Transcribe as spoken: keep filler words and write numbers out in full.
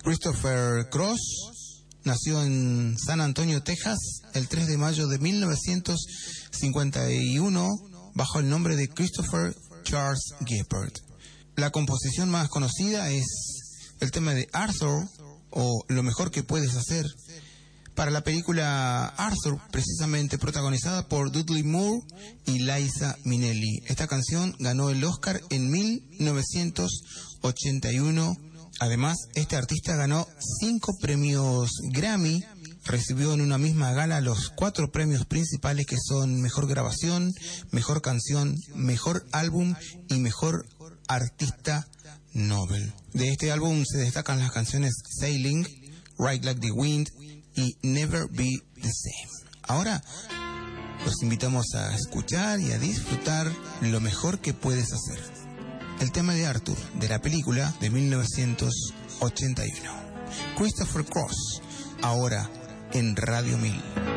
Christopher Cross nació en San Antonio, Texas, el tres de mayo de mil novecientos cincuenta y uno bajo el nombre de Christopher Charles Gifford. La composición más conocida es el tema de Arthur, o Lo mejor que puedes hacer, para la película Arthur, precisamente protagonizada por Dudley Moore y Liza Minnelli. Esta canción ganó el Oscar en mil novecientos ochenta y uno. Además, este artista ganó cinco premios Grammy, recibió en una misma gala los cuatro premios principales, que son Mejor Grabación, Mejor Canción, Mejor Álbum y Mejor Artista Nobel. De este álbum se destacan las canciones Sailing, Ride Like the Wind y Never Be the Same. Ahora los invitamos a escuchar y a disfrutar Lo mejor que puedes hacer, el tema de Arthur, de la película de mil novecientos ochenta y uno. Christopher Cross, ahora en Radio Mil.